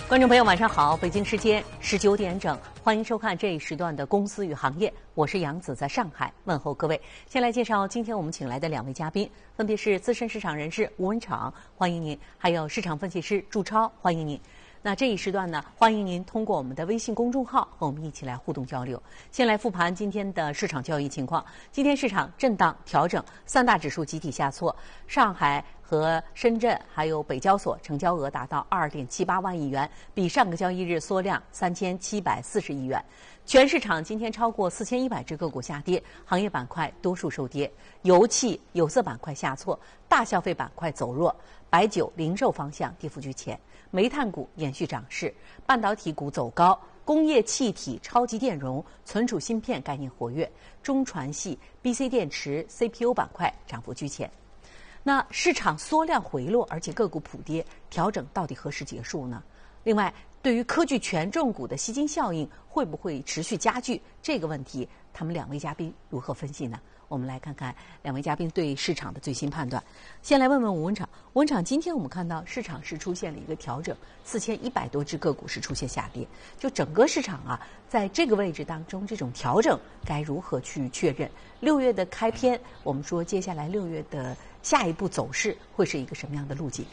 观众朋友，晚上好！北京时间19点整，欢迎收看这一时段的《公司与行业》，我是杨子，在上海问候各位。先来介绍今天我们请来的两位嘉宾，分别是资深市场人士吴文敞，欢迎您；还有市场分析师祝超，欢迎您。那这一时段呢，欢迎您通过我们的微信公众号和我们一起来互动交流。先来复盘今天的市场交易情况。今天市场震荡调整，三大指数集体下挫，上海和深圳还有北交所成交额达到2.78万亿元，比上个交易日缩量3740亿元。全市场今天超过4100只个股下跌，行业板块多数收跌，油气、有色板块下挫，大消费板块走弱，白酒、零售方向跌幅居前，煤炭股延续涨势，半导体股走高，工业气体、超级电容、存储芯片概念活跃，中传系、BC 电池、CPU 板块涨幅居前。那市场缩量回落，而且个股普跌，调整到底何时结束呢？另外，对于科技权重股的吸金效应会不会持续加剧这个问题，他们两位嘉宾如何分析呢？我们来看看两位嘉宾对市场的最新判断。先来问问吴文敞，吴文敞，今天我们看到市场是出现了一个调整，4100多只个股是出现下跌，就整个市场啊，在这个位置当中，这种调整该如何去确认？6月的开篇，我们说接下来6月的下一步走势会是一个什么样的路径？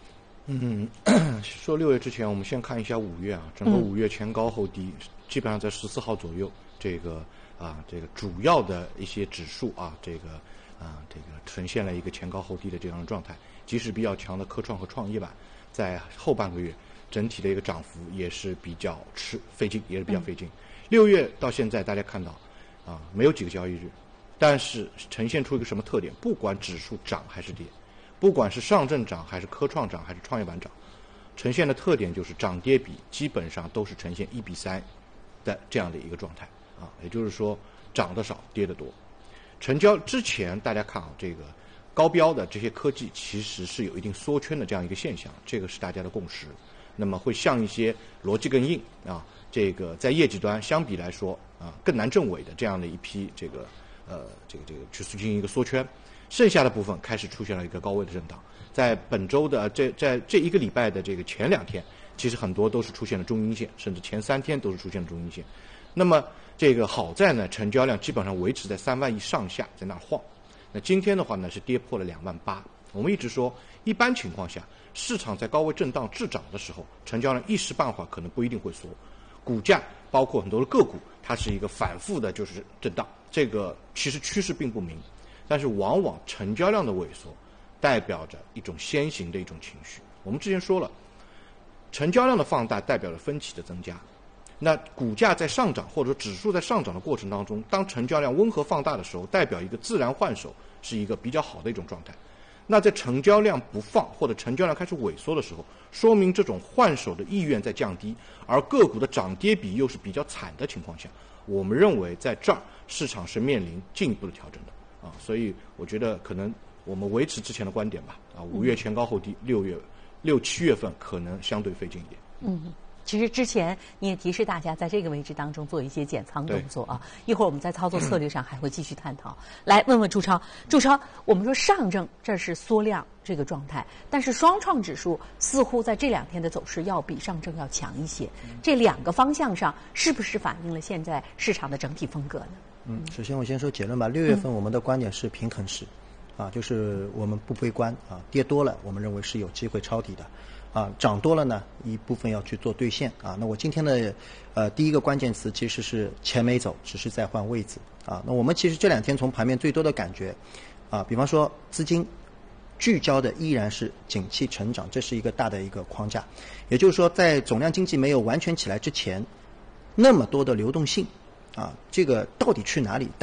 说6月之前，我们先看一下5月啊，整个5月前高后低，基本上在14号左右，这个主要的一些指数啊，这个呈现了一个前高后低的这样的状态。即使比较强的科创和创业板，在后半个月整体的一个涨幅也是比较费劲。6月到现在，大家看到啊，没有几个交易日，但是呈现出一个什么特点？不管指数涨还是跌，不管是上证涨还是科创涨还是创业板涨，呈现的特点就是涨跌比基本上都是呈现1比3的这样的一个状态啊，也就是说涨得少，跌得多。成交之前大家看啊，这个高标的这些科技其实是有一定缩圈的这样一个现象，这个是大家的共识。那么会像一些逻辑更硬啊，这个在业绩端相比来说啊更难证伪的这样的一批这个去进行一个缩圈。剩下的部分开始出现了一个高位的震荡，在本周的在这一个礼拜的这个前2天，其实很多都是出现了中阴线，甚至前3天都是出现了中阴线。那么这个好在呢，成交量基本上维持在3万亿上下，在那晃。那今天的话呢，是跌破了2万8。我们一直说，一般情况下，市场在高位震荡滞涨的时候，成交量一时半会儿可能不一定会缩，股价包括很多的个股，它是一个反复的就是震荡，这个其实趋势并不明。但是往往成交量的萎缩代表着一种先行的一种情绪。我们之前说了，成交量的放大代表着分歧的增加。那股价在上涨或者指数在上涨的过程当中，当成交量温和放大的时候，代表一个自然换手，是一个比较好的一种状态。那在成交量不放或者成交量开始萎缩的时候，说明这种换手的意愿在降低，而个股的涨跌比又是比较惨的情况下，我们认为在这儿市场是面临进一步的调整的。所以我觉得可能我们维持之前的观点吧。5月前高后低，6、7月份可能相对费劲一点。 其实之前你也提示大家在这个位置当中做一些减仓动作啊。一会儿我们在操作策略上还会继续探讨。来问问祝超，我们说上证这是缩量这个状态，但是双创指数似乎在这2天的走势要比上证要强一些。这2个方向上是不是反映了现在市场的整体风格呢？ 首先我先说结论吧。6月份我们的观点是平衡式，就是我们不悲观啊，跌多了我们认为是有机会抄底的，涨多了呢一部分要去做兑现啊。那我今天的第一个关键词其实是钱没走，只是在换位置啊。那我们其实这2天从盘面最多的感觉比方说资金聚焦的依然是景气成长，这是一个大的一个框架。也就是说，在总量经济没有完全起来之前，那么多的流动性这个到底去哪里？